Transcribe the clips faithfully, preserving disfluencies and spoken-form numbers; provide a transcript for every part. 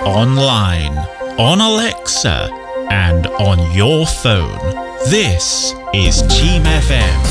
online, on Alexa, and on your phone. This is Team F M.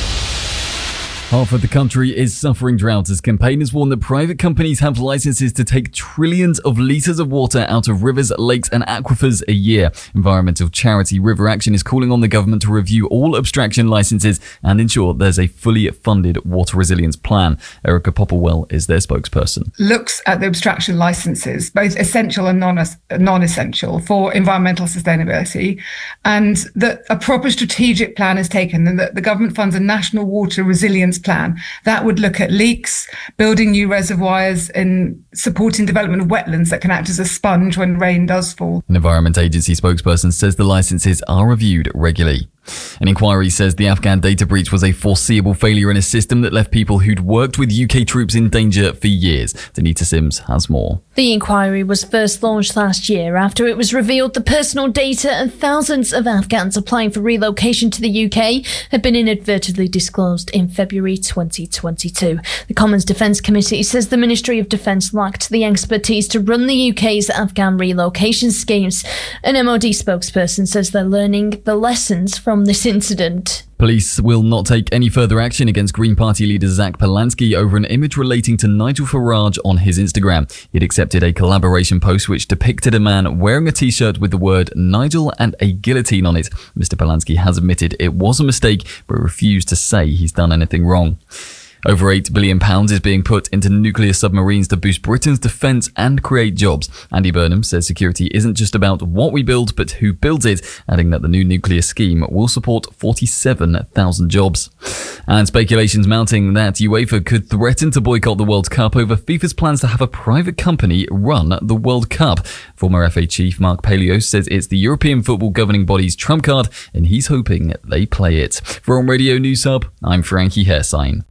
Half of the country is suffering drought as campaigners warn that private companies have licenses to take trillions of litres of water out of rivers, lakes and aquifers a year. Environmental charity River Action is calling on the government to review all abstraction licenses and ensure there's a fully funded water resilience plan. Erica Popplewell is their spokesperson. Looks at the abstraction licenses, both essential and non- non-essential for environmental sustainability, and that a proper strategic plan is taken and that the government funds a national water resilience plan that would look at leaks, building new reservoirs and supporting development of wetlands that can act as a sponge when rain does fall. An Environment Agency spokesperson says the licenses are reviewed regularly. An inquiry says the Afghan data breach was a foreseeable failure in a system that left people who'd worked with U K troops in danger for years. Danita Sims has more. The inquiry was first launched last year after it was revealed the personal data of thousands of Afghans applying for relocation to the U K had been inadvertently disclosed in February twenty twenty-two. The Commons Defence Committee says the Ministry of Defence lacked the expertise to run the U K's Afghan relocation schemes. An M O D spokesperson says they're learning the lessons from From this incident. Police will not take any further action against Green Party leader Zach Polanski over an image relating to Nigel Farage on his Instagram. He'd accepted a collaboration post which depicted a man wearing a t-shirt with the word Nigel and a guillotine on it. Mister Polanski has admitted it was a mistake, but refused to say he's done anything wrong. Over eight billion pounds is being put into nuclear submarines to boost Britain's defence and create jobs. Andy Burnham says security isn't just about what we build, but who builds it, adding that the new nuclear scheme will support forty-seven thousand jobs. And speculations mounting that UEFA could threaten to boycott the World Cup over FIFA's plans to have a private company run the World Cup. Former F A chief Mark Palios says it's the European football governing body's trump card, and he's hoping they play it. For On Radio News Hub, I'm Frankie Hairsign.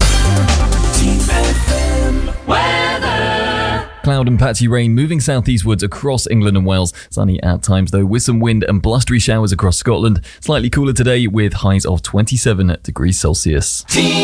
Cloud and patchy rain moving southeastwards across England and Wales. Sunny at times though, with some wind and blustery showers across Scotland. Slightly cooler today with highs of twenty-seven degrees Celsius.